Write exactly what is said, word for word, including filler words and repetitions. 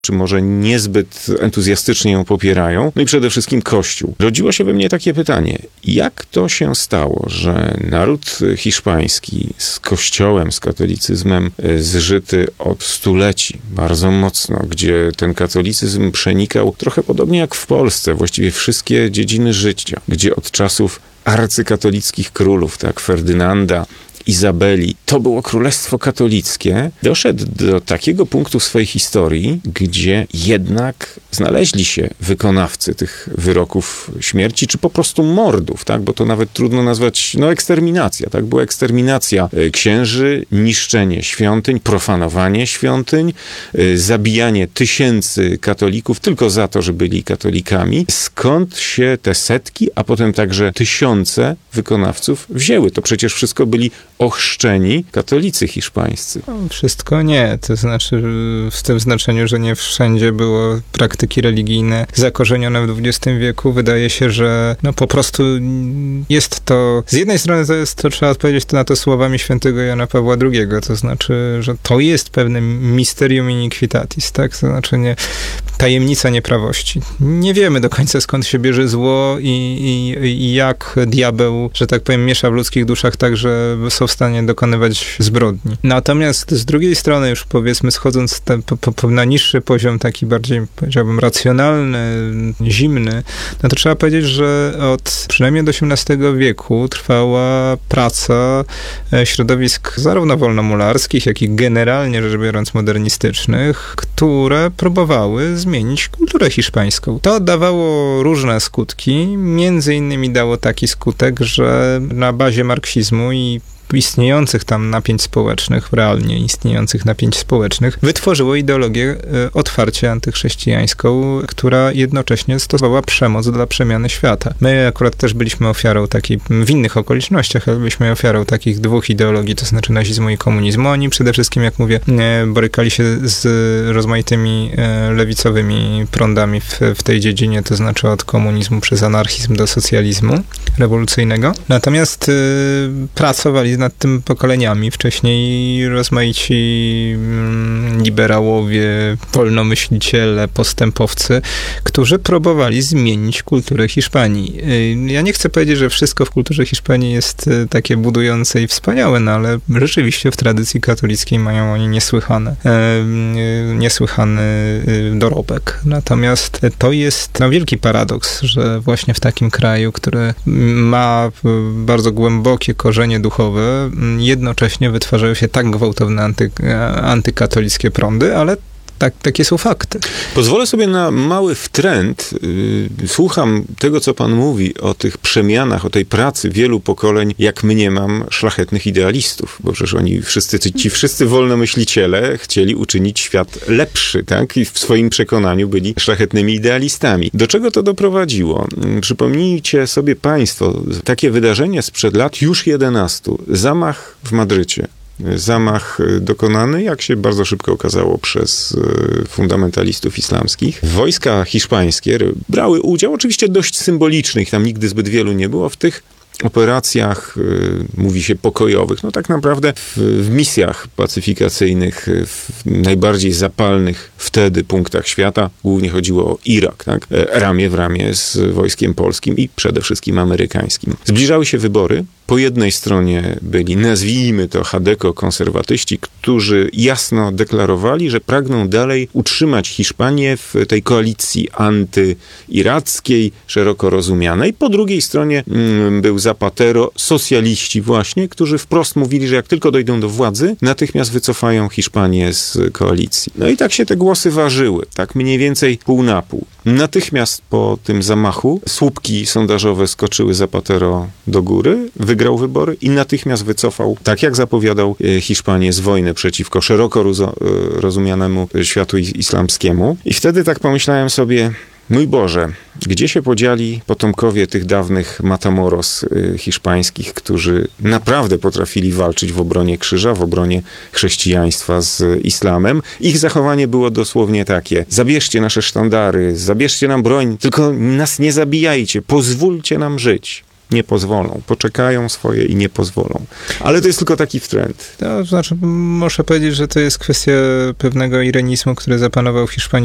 czy może niezbyt entuzjastycznie ją popierają. No i przede wszystkim Kościół. Rodziło się we mnie takie pytanie, jak to się stało, że naród hiszpański z Kościołem, z katolicyzmem zżyty od stuleci, bardzo mocno, gdzie ten katolicyzm przenikał trochę podobnie jak w Polsce, właściwie wszystkie dziedziny życia, gdzie od czasów arcykatolickich królów, tak, Ferdynanda, Izabeli, to było królestwo katolickie, doszedł do takiego punktu w swojej historii, gdzie jednak znaleźli się wykonawcy tych wyroków śmierci, czy po prostu mordów, tak? Bo to nawet trudno nazwać, no, eksterminacja, tak? Była eksterminacja księży, niszczenie świątyń, profanowanie świątyń, zabijanie tysięcy katolików tylko za to, że byli katolikami. Skąd się te setki, a potem także tysiące wykonawców wzięły? To przecież wszystko byli ochrzczeni katolicy hiszpańscy. No, wszystko nie. To znaczy w tym znaczeniu, że nie wszędzie było praktyki religijne zakorzenione w dwudziestym wieku. Wydaje się, że no po prostu jest to... Z jednej strony to jest, to trzeba odpowiedzieć to na to słowami świętego Jana Pawła drugiego. To znaczy, że to jest pewne mysterium iniquitatis, tak? To znaczy nie, tajemnica nieprawości. Nie wiemy do końca, skąd się bierze zło i, i, i jak diabeł, że tak powiem, miesza w ludzkich duszach tak, że są w stanie dokonywać zbrodni. Natomiast z drugiej strony, już powiedzmy schodząc te, po, po, na niższy poziom, taki bardziej, powiedziałbym, racjonalny, zimny, no to trzeba powiedzieć, że od przynajmniej do osiemnastego wieku trwała praca środowisk zarówno wolnomularskich, jak i generalnie rzecz biorąc modernistycznych, które próbowały zmienić kulturę hiszpańską. To dawało różne skutki, między innymi dało taki skutek, że na bazie marksizmu i istniejących tam napięć społecznych, realnie istniejących napięć społecznych, wytworzyło ideologię e, otwarcie antychrześcijańską, która jednocześnie stosowała przemoc dla przemiany świata. My akurat też byliśmy ofiarą takiej, w innych okolicznościach, ale byliśmy ofiarą takich dwóch ideologii, to znaczy nazizmu i komunizmu. Oni przede wszystkim, jak mówię, e, borykali się z rozmaitymi e, lewicowymi prądami w, w tej dziedzinie, to znaczy od komunizmu przez anarchizm do socjalizmu rewolucyjnego. Natomiast e, pracowali nad tym pokoleniami. Wcześniej rozmaici liberałowie, wolnomyśliciele, postępowcy, którzy próbowali zmienić kulturę Hiszpanii. Ja nie chcę powiedzieć, że wszystko w kulturze Hiszpanii jest takie budujące i wspaniałe, no ale rzeczywiście w tradycji katolickiej mają oni niesłychane, niesłychany dorobek. Natomiast to jest no, wielki paradoks, że właśnie w takim kraju, który ma bardzo głębokie korzenie duchowe, jednocześnie wytwarzają się tak gwałtowne anty, antykatolickie prądy, ale tak, takie są fakty. Pozwolę sobie na mały wtręt. Słucham tego, co pan mówi o tych przemianach, o tej pracy wielu pokoleń, jak mniemam, szlachetnych idealistów, bo przecież oni wszyscy, ci wszyscy wolnomyśliciele chcieli uczynić świat lepszy, tak? I w swoim przekonaniu byli szlachetnymi idealistami. Do czego to doprowadziło? Przypomnijcie sobie państwo takie wydarzenie sprzed lat już jedenastu. Zamach w Madrycie. Zamach dokonany, jak się bardzo szybko okazało, przez fundamentalistów islamskich. Wojska hiszpańskie brały udział, oczywiście dość symbolicznych, tam nigdy zbyt wielu nie było, w tych operacjach, mówi się pokojowych, no tak naprawdę w, w misjach pacyfikacyjnych, w najbardziej zapalnych wtedy punktach świata, głównie chodziło o Irak, tak? Ramię w ramię z wojskiem polskim i przede wszystkim amerykańskim. Zbliżały się wybory. Po jednej stronie byli, nazwijmy to Hadeko-konserwatyści, którzy jasno deklarowali, że pragną dalej utrzymać Hiszpanię w tej koalicji antyirackiej, szeroko rozumianej. Po drugiej stronie mm, był Zapatero, socjaliści właśnie, którzy wprost mówili, że jak tylko dojdą do władzy, natychmiast wycofają Hiszpanię z koalicji. No i tak się te głosy ważyły, tak mniej więcej pół na pół. Natychmiast po tym zamachu słupki sondażowe skoczyły Zapatero do góry, wygrał wybory i natychmiast wycofał, tak jak zapowiadał, Hiszpanię z wojny przeciwko szeroko rozumianemu światu islamskiemu. I wtedy tak pomyślałem sobie, mój Boże, gdzie się podzieli potomkowie tych dawnych Matamoros y, hiszpańskich, którzy naprawdę potrafili walczyć w obronie krzyża, w obronie chrześcijaństwa z y, islamem. Ich zachowanie było dosłownie takie: zabierzcie nasze sztandary, zabierzcie nam broń, tylko nas nie zabijajcie, pozwólcie nam żyć. Nie pozwolą. Poczekają swoje i nie pozwolą. Ale to jest tylko taki wtręt. To znaczy, muszę powiedzieć, że to jest kwestia pewnego irenizmu, który zapanował w Hiszpanii